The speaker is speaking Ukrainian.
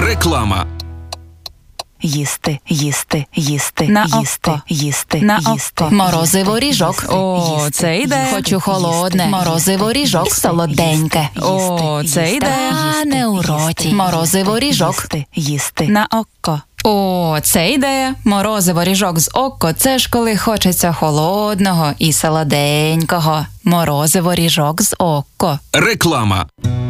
Реклама. Їсти, їсти, їсти, На їсти, око. їсти, На їсти. око. Морозиво ріжок. О, це йде. Хочу холодне. Морозиво ріжок. Солоденьке. О, це йде. Тане у роті. Морозиво ріжок. Їсти, їсти. На око. О, це ідея. Морозиво ріжок з око. Це ж коли хочеться холодного і солоденького. Морозиво ріжок з око. Реклама.